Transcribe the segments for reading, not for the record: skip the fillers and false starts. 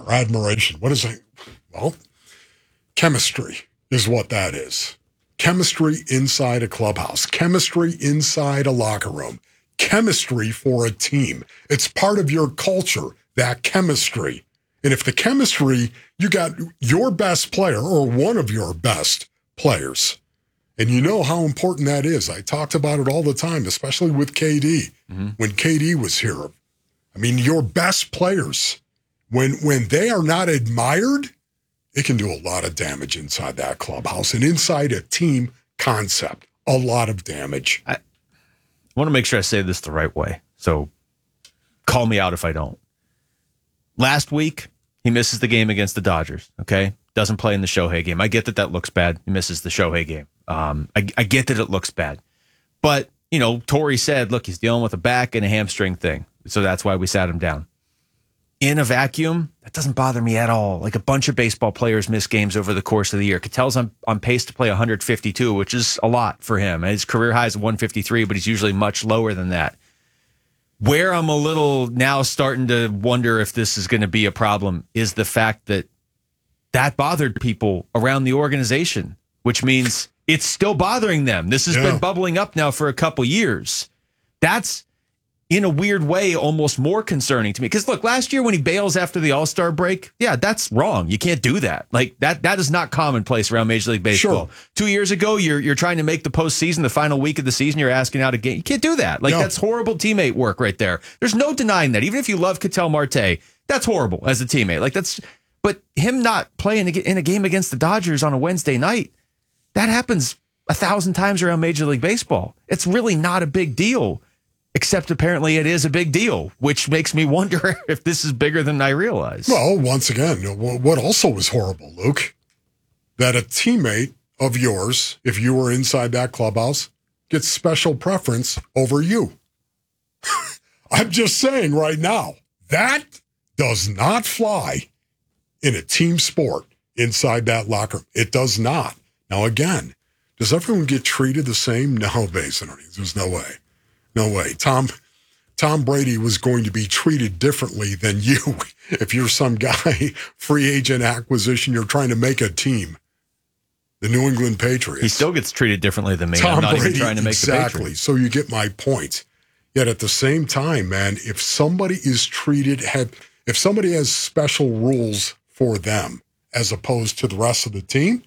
or admiration. What is it? Well, chemistry is what that is. Chemistry inside a clubhouse, chemistry inside a locker room, chemistry for a team. It's part of your culture, that chemistry. And if the chemistry, you got your best player or one of your best players, and you know how important that is. I talked about it all the time, especially with KD. When KD was here. I mean, your best players, when they are not admired, it can do a lot of damage inside that clubhouse and inside a team concept. A lot of damage. I want to make sure I say this the right way. So call me out if I don't. Last week, he misses the game against the Dodgers, okay? Doesn't play in the Shohei game. I get that looks bad. He misses the Shohei game. I get that it looks bad. But, Torrey said, look, he's dealing with a back and a hamstring thing. So that's why we sat him down. In a vacuum, that doesn't bother me at all. Like a bunch of baseball players miss games over the course of the year. Ketel's on pace to play 152, which is a lot for him. His career high is 153, but he's usually much lower than that. Where I'm a little now starting to wonder if this is going to be a problem is the fact that bothered people around the organization, which means it's still bothering them. This has been bubbling up now for a couple years. That's, in a weird way, almost more concerning to me. Because, look, last year when he bails after the All-Star break, that's wrong. You can't do that. Like, that is not commonplace around Major League Baseball. Sure. 2 years ago, you're trying to make the postseason, the final week of the season, you're asking out a game. You can't do that. Like, that's horrible teammate work right there. There's no denying that. Even if you love Ketel Marte, that's horrible as a teammate. Like, but him not playing in a game against the Dodgers on a Wednesday night, that happens 1,000 times around Major League Baseball. It's really not a big deal. Except apparently it is a big deal, which makes me wonder if this is bigger than I realize. Well, once again, what also was horrible, Luke, that a teammate of yours, if you were inside that clubhouse, gets special preference over you. I'm just saying right now, that does not fly in a team sport inside that locker room. It does not. Now, again, does everyone get treated the same? No, basically. There's no way. No way. Tom Brady was going to be treated differently than you if you're some guy, free agent acquisition, you're trying to make a team. The New England Patriots. He still gets treated differently than me. I'm not even trying to make the Patriots. Exactly. So you get my point. Yet at the same time, man, if somebody is treated, if somebody has special rules for them as opposed to the rest of the team,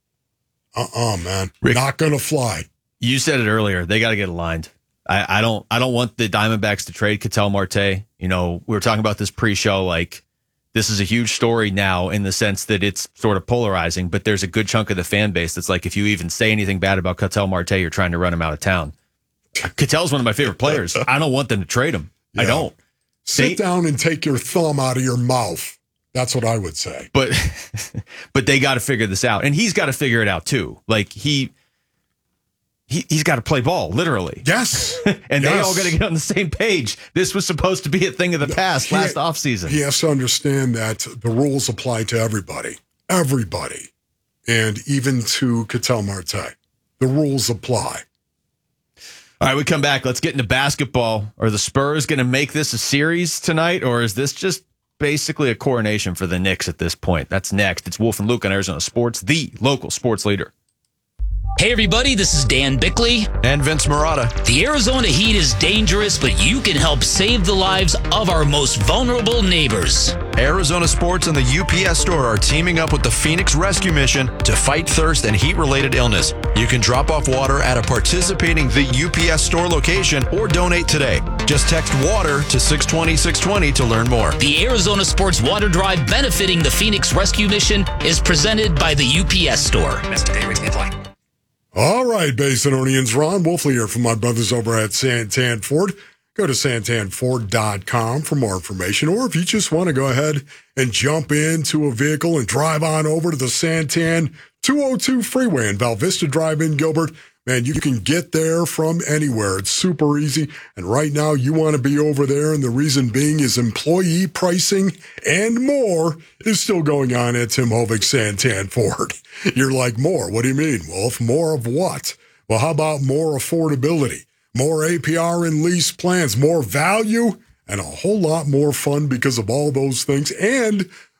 man, Rick, not going to fly. You said it earlier. They got to get aligned. I don't want the Diamondbacks to trade Ketel Marte. We were talking about this pre-show, like this is a huge story now in the sense that it's sort of polarizing, but there's a good chunk of the fan base that's like, if you even say anything bad about Ketel Marte, you're trying to run him out of town. Ketel's one of my favorite players. I don't want them to trade him. Yeah. I don't. Sit down and take your thumb out of your mouth. That's what I would say. But they got to figure this out. And he's got to figure it out too. Like he's got to play ball, literally. Yes. And they all got to get on the same page. This was supposed to be a thing of the past last offseason. He has to understand that the rules apply to everybody. Everybody. And even to Ketel Marte. The rules apply. All right, we come back. Let's get into basketball. Are the Spurs going to make this a series tonight, or is this just basically a coronation for the Knicks at this point? That's next. It's Wolf and Luke on Arizona Sports, the local sports leader. Hey everybody, this is Dan Bickley. And Vince Marotta. The Arizona heat is dangerous, but you can help save the lives of our most vulnerable neighbors. Arizona Sports and the UPS Store are teaming up with the Phoenix Rescue Mission to fight thirst and heat-related illness. You can drop off water at a participating The UPS Store location or donate today. Just text WATER to 620-620 to learn more. The Arizona Sports Water Drive benefiting the Phoenix Rescue Mission is presented by the UPS Store. All right, Basinonians, Ron Wolfley here from my brothers over at Santan Ford. Go to santanford.com for more information, or if you just want to go ahead and jump into a vehicle and drive on over to the Santan 202 freeway in Val Vista Drive in Gilbert, man, you can get there from anywhere. It's super easy. And right now you want to be over there. And the reason being is employee pricing and more is still going on at Tim Hovik Santan Ford. You're like, more? What do you mean, Wolf? More of what? Well, how about more affordability, more APR and lease plans, more value, and a whole lot more fun because of all those things. And